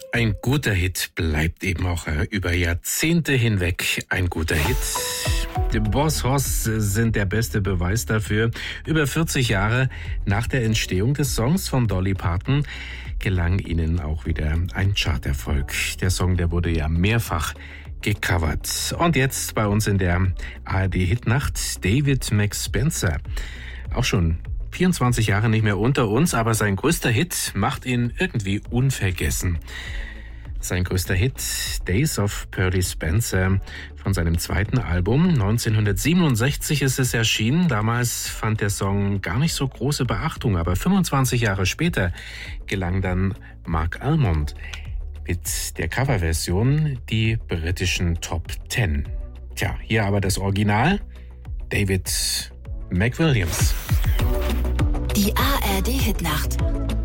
Ein guter Hit bleibt eben auch über Jahrzehnte hinweg ein guter Hit. Die Boss Hoss sind der beste Beweis dafür. Über 40 Jahre nach der Entstehung des Songs von Dolly Parton gelang ihnen auch wieder ein Charterfolg. Der Song, der wurde ja mehrfach gecovert. Und jetzt bei uns in der ARD-Hitnacht David McSpencer. Auch schon 24 Jahre nicht mehr unter uns, aber sein größter Hit macht ihn irgendwie unvergessen. Sein größter Hit, Days of Pearly Spencer, von seinem zweiten Album. 1967 ist es erschienen. Damals fand der Song gar nicht so große Beachtung, aber 25 Jahre später gelang dann Mark Almond mit der Coverversion die britischen Top 10. Tja, hier aber das Original, David McWilliams. Die ARD-Hitnacht